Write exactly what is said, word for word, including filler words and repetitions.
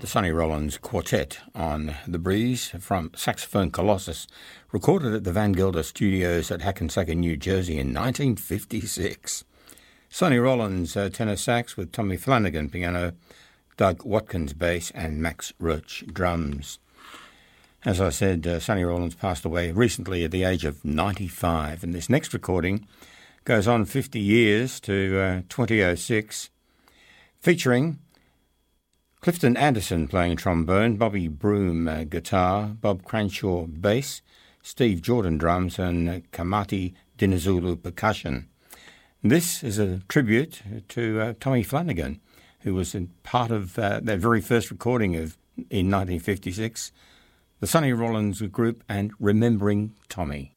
the Sonny Rollins Quartet on The Breeze from Saxophone Colossus, recorded at the Van Gelder Studios at Hackensack, New Jersey in nineteen fifty-six. Sonny Rollins uh, tenor sax with Tommy Flanagan piano, Doug Watkins bass and Max Roach drums. As I said, uh, Sonny Rollins passed away recently at the age of ninety-five, and this next recording goes on fifty years to uh, twenty oh six, featuring Clifton Anderson playing trombone, Bobby Broom uh, guitar, Bob Cranshaw bass, Steve Jordan drums and uh, Kamati Dinizulu percussion. This is a tribute to uh, Tommy Flanagan, who was in part of uh, their very first recording of in nineteen fifty-six, the Sonny Rollins Group and Remembering Tommy.